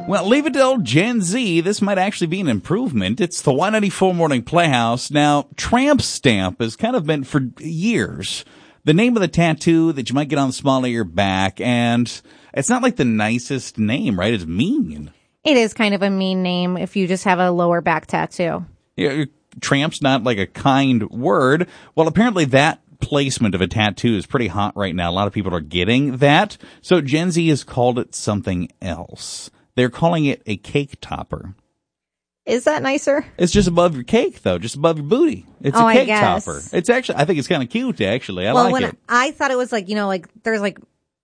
Well, leave it till Gen Z. This might actually be an improvement. It's the Y94 Morning Playhouse. Now, tramp stamp has kind of been for years the name of the tattoo that you might get on the small of your back, and it's not like the nicest name, right? It's mean. It is kind of a mean name if you just have a lower back tattoo. Yeah, tramp's not like a kind word. Well, apparently that placement of a tattoo is pretty hot right now. A lot of people are getting that. So Gen Z has called it something else. They're calling it a cake topper. Is that nicer? It's just above your cake, though, just above your booty. It's a cake topper. It's actually, I think it's kind of cute, actually. I like it. I thought it was like, like there's like